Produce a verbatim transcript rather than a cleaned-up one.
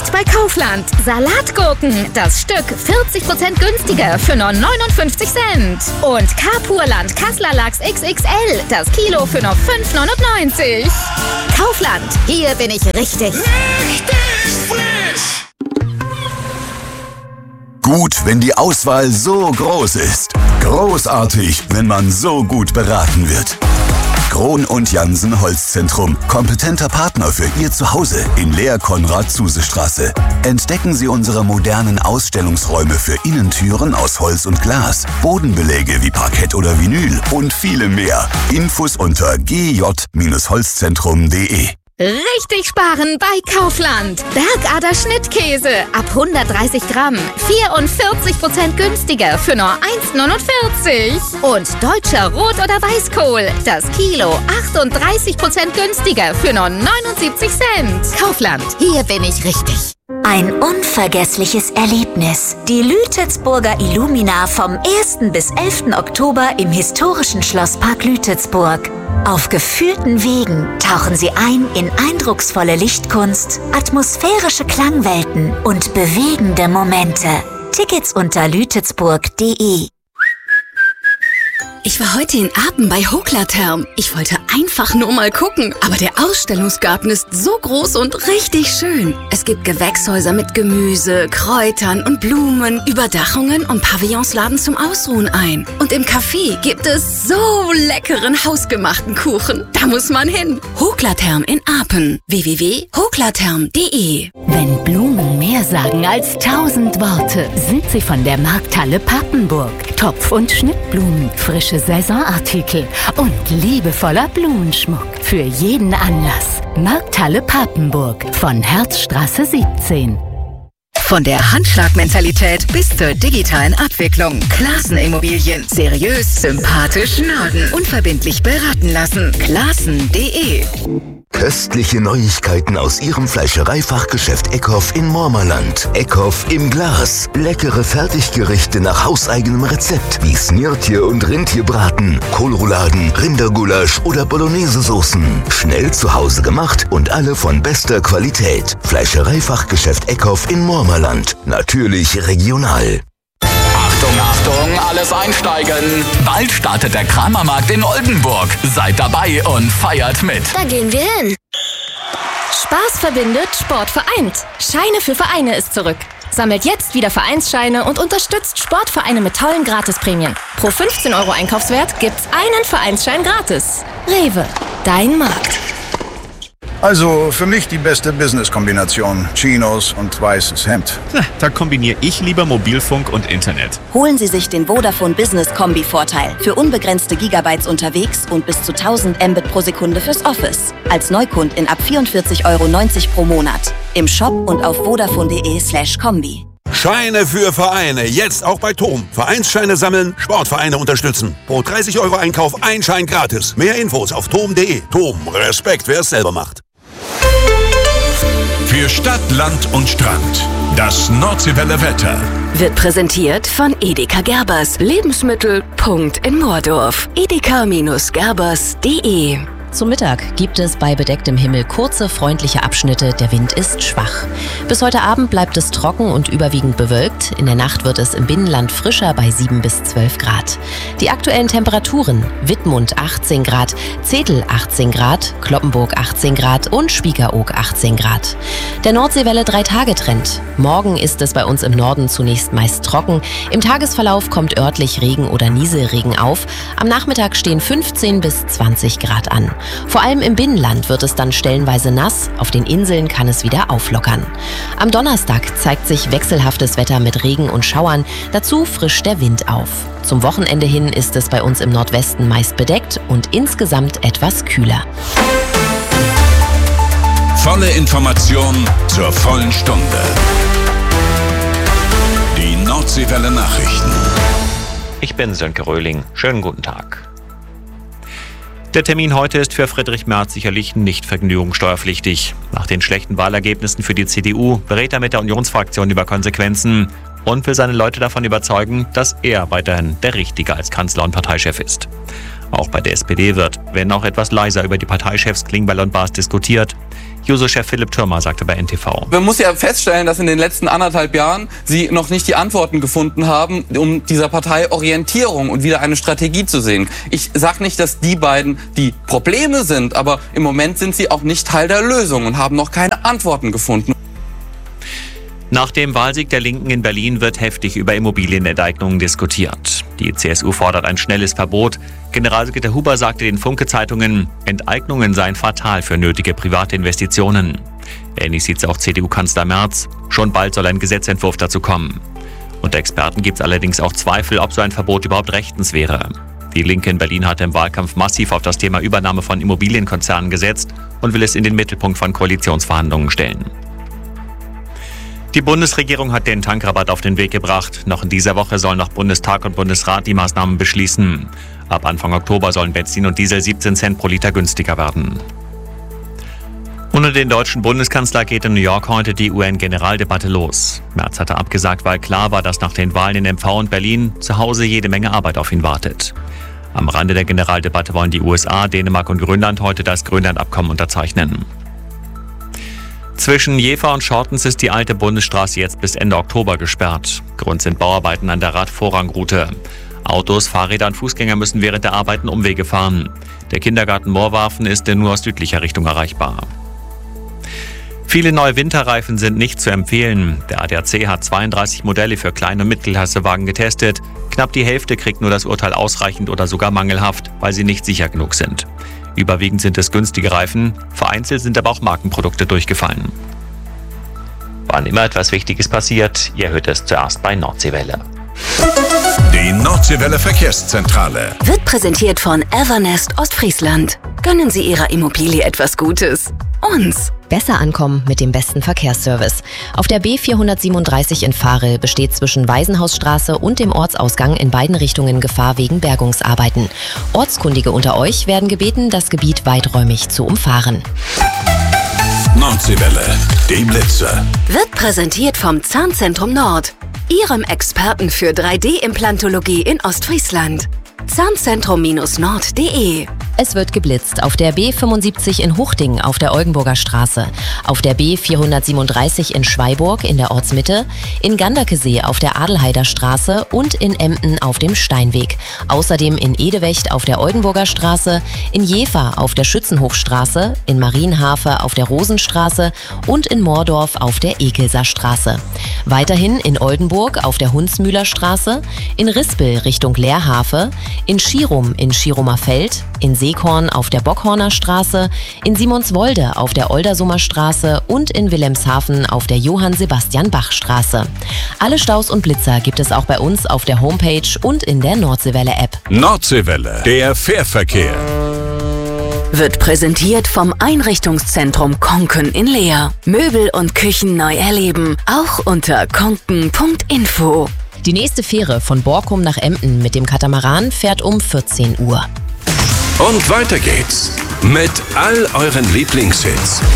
Jetzt bei Kaufland. Salatgurken. Das Stück vierzig Prozent günstiger für nur neunundfünfzig Cent. Und Carpurland Kassler Lachs X X L. Das Kilo für nur fünf neunundneunzig. Kaufland. Hier bin ich richtig. Richtig frisch! Gut, wenn die Auswahl so groß ist. Großartig, wenn man so gut beraten wird. Krohn und Jansen Holzzentrum. Kompetenter Partner für Ihr Zuhause in Lehr-Konrad-Zuse-Straße. Entdecken Sie unsere modernen Ausstellungsräume für Innentüren aus Holz und Glas, Bodenbeläge wie Parkett oder Vinyl und viele mehr. Infos unter g j Holzzentrum punkt de. Richtig sparen bei Kaufland. Bergader Schnittkäse ab hundertdreißig Gramm. vierundvierzig Prozent günstiger für nur eins neunundvierzig. Und deutscher Rot- oder Weißkohl. Das Kilo achtunddreißig Prozent günstiger für nur neunundsiebzig Cent. Kaufland. Hier bin ich richtig. Ein unvergessliches Erlebnis. Die Lütetsburger Illumina vom ersten bis elften Oktober im historischen Schlosspark Lütetsburg. Auf geführten Wegen tauchen Sie ein in eindrucksvolle Lichtkunst, atmosphärische Klangwelten und bewegende Momente. Tickets unter lütetsburg punkt de. Ich war heute in Apen bei Hoklatherm. Ich wollte einfach nur mal gucken, aber der Ausstellungsgarten ist so groß und richtig schön. Es gibt Gewächshäuser mit Gemüse, Kräutern und Blumen, Überdachungen und Pavillons laden zum Ausruhen ein. Und im Café gibt es so leckeren hausgemachten Kuchen. Da muss man hin. Hoklatherm in Apen. w w w punkt hoklatherm punkt de. Wenn Blumen mehr sagen als tausend Worte, sind sie von der Markthalle Papenburg. Topf- und Schnittblumen, frische Saisonartikel und liebevoller Blumenschmuck für jeden Anlass. Markthalle Papenburg von Herzstraße siebzehn. Von der Handschlagmentalität bis zur digitalen Abwicklung. Klaassen Immobilien. Seriös, sympathisch, Norden. Unverbindlich beraten lassen. Klaassen punkt de. Köstliche Neuigkeiten aus Ihrem Fleischereifachgeschäft Eckhoff in Mormerland. Eckhoff im Glas. Leckere Fertiggerichte nach hauseigenem Rezept wie Snirtje und Rindtierbraten, Kohlrouladen, Rindergulasch oder Bolognese-Soßen. Schnell zu Hause gemacht und alle von bester Qualität. Fleischereifachgeschäft Eckhoff in Mormerland. Natürlich regional. Achtung, Achtung, alles einsteigen. Bald startet der Kramermarkt in Oldenburg. Seid dabei und feiert mit. Da gehen wir hin. Spaß verbindet, Sport vereint. Scheine für Vereine ist zurück. Sammelt jetzt wieder Vereinsscheine und unterstützt Sportvereine mit tollen Gratisprämien. Pro fünfzehn Euro Einkaufswert gibt's einen Vereinsschein gratis. Rewe, dein Markt. Also für mich die beste Business-Kombination. Chinos und weißes Hemd. Na, da kombiniere ich lieber Mobilfunk und Internet. Holen Sie sich den Vodafone Business Kombi-Vorteil. Für unbegrenzte Gigabytes unterwegs und bis zu tausend Mbit pro Sekunde fürs Office. Als Neukundin ab vierundvierzig Euro neunzig pro Monat. Im Shop und auf vodafone punkt de slash kombi. Scheine für Vereine, jetzt auch bei T O M. Vereinsscheine sammeln, Sportvereine unterstützen. Pro dreißig Euro Einkauf ein Schein gratis. Mehr Infos auf tom punkt de. T O M, Respekt, wer es selber macht. Für Stadt, Land und Strand. Das Nordseewelle Wetter. Wird präsentiert von Edeka Gerbers. Lebensmittel. Punkt in Moordorf. edeka Gerbers punkt de. Zum Mittag gibt es bei bedecktem Himmel kurze, freundliche Abschnitte. Der Wind ist schwach. Bis heute Abend bleibt es trocken und überwiegend bewölkt. In der Nacht wird es im Binnenland frischer bei sieben bis zwölf Grad. Die aktuellen Temperaturen: Wittmund achtzehn Grad, Zetel achtzehn Grad, Cloppenburg achtzehn Grad und Spiekeroog achtzehn Grad. Der Nordseewelle drei-Tage-Trend. Morgen ist es bei uns im Norden zunächst meist trocken. Im Tagesverlauf kommt örtlich Regen oder Nieselregen auf. Am Nachmittag stehen fünfzehn bis zwanzig Grad an. Vor allem im Binnenland wird es dann stellenweise nass, auf den Inseln kann es wieder auflockern. Am Donnerstag zeigt sich wechselhaftes Wetter mit Regen und Schauern, dazu frischt der Wind auf. Zum Wochenende hin ist es bei uns im Nordwesten meist bedeckt und insgesamt etwas kühler. Volle Information zur vollen Stunde. Die Nordseewelle Nachrichten. Ich bin Sönke Röhling. Schönen guten Tag. Der Termin heute ist für Friedrich Merz sicherlich nicht vergnügungssteuerpflichtig. Nach den schlechten Wahlergebnissen für die C D U berät er mit der Unionsfraktion über Konsequenzen und will seine Leute davon überzeugen, dass er weiterhin der Richtige als Kanzler und Parteichef ist. Auch bei der S P D wird, wenn auch etwas leiser, über die Parteichefs Klingbeil und Baas diskutiert. Juso-Chef Philipp Thürmer sagte bei N T V. Man muss ja feststellen, dass in den letzten anderthalb Jahren sie noch nicht die Antworten gefunden haben, um dieser Partei Orientierung und wieder eine Strategie zu sehen. Ich sage nicht, dass die beiden die Probleme sind, aber im Moment sind sie auch nicht Teil der Lösung und haben noch keine Antworten gefunden. Nach dem Wahlsieg der Linken in Berlin wird heftig über Immobilienenteignungen diskutiert. Die C S U fordert ein schnelles Verbot. Generalsekretär Huber sagte den Funke-Zeitungen, Enteignungen seien fatal für nötige private Investitionen. Ähnlich sieht es auch C D U-Kanzler Merz. Schon bald soll ein Gesetzentwurf dazu kommen. Unter Experten gibt es allerdings auch Zweifel, ob so ein Verbot überhaupt rechtens wäre. Die Linke in Berlin hatte im Wahlkampf massiv auf das Thema Übernahme von Immobilienkonzernen gesetzt und will es in den Mittelpunkt von Koalitionsverhandlungen stellen. Die Bundesregierung hat den Tankrabatt auf den Weg gebracht. Noch in dieser Woche sollen noch Bundestag und Bundesrat die Maßnahmen beschließen. Ab Anfang Oktober sollen Benzin und Diesel siebzehn Cent pro Liter günstiger werden. Ohne den deutschen Bundeskanzler geht in New York heute die U N-Generaldebatte los. Merz hatte abgesagt, weil klar war, dass nach den Wahlen in M V und Berlin zu Hause jede Menge Arbeit auf ihn wartet. Am Rande der Generaldebatte wollen die U S A, Dänemark und Grönland heute das Grönland-Abkommen unterzeichnen. Zwischen Jever und Schortens ist die alte Bundesstraße jetzt bis Ende Oktober gesperrt. Grund sind Bauarbeiten an der Radvorrangroute. Autos, Fahrräder und Fußgänger müssen während der Arbeiten Umwege fahren. Der Kindergarten Moorwarfen ist nur aus südlicher Richtung erreichbar. Viele neue Winterreifen sind nicht zu empfehlen. Der A D A C hat zweiunddreißig Modelle für Klein- und Mittelklassewagen getestet. Knapp die Hälfte kriegt nur das Urteil ausreichend oder sogar mangelhaft, weil sie nicht sicher genug sind. Überwiegend sind es günstige Reifen, vereinzelt sind aber auch Markenprodukte durchgefallen. Wann immer etwas Wichtiges passiert, ihr hört es zuerst bei Nordseewelle. Die Nordseewelle Verkehrszentrale wird präsentiert von Evernest Ostfriesland. Gönnen Sie Ihrer Immobilie etwas Gutes. Uns. Besser ankommen mit dem besten Verkehrsservice. Auf der B vierhundertsiebenunddreißig in Varel besteht zwischen Waisenhausstraße und dem Ortsausgang in beiden Richtungen Gefahr wegen Bergungsarbeiten. Ortskundige unter euch werden gebeten, das Gebiet weiträumig zu umfahren. Nordseewelle, die Blitzer. Wird präsentiert vom Zahnzentrum Nord, Ihrem Experten für drei D-Implantologie in Ostfriesland. Zahnzentrum Nord punkt de. Es wird geblitzt auf der B fünfundsiebzig in Huchting auf der Oldenburger Straße, auf der B vierhundertsiebenunddreißig in Schweiburg in der Ortsmitte, in Ganderkesee auf der Adelheider Straße und in Emden auf dem Steinweg. Außerdem in Edewecht auf der Oldenburger Straße, in Jever auf der Schützenhofstraße, in Marienhafe auf der Rosenstraße und in Moordorf auf der Ekelser Straße. Weiterhin in Oldenburg auf der Hunsmühler Straße, in Rispel Richtung Leerhafe, in Schirum in Schirumer Feld, in Seekorn auf der Bockhorner Straße, in Simonswolde auf der Oldersumer Straße und in Wilhelmshaven auf der Johann-Sebastian-Bach-Straße. Alle Staus und Blitzer gibt es auch bei uns auf der Homepage und in der Nordseewelle-App. Nordseewelle, der Fährverkehr. Wird präsentiert vom Einrichtungszentrum Konken in Leer. Möbel und Küchen neu erleben, auch unter konken punkt info. Die nächste Fähre von Borkum nach Emden mit dem Katamaran fährt um vierzehn Uhr. Und weiter geht's mit all euren Lieblingshits.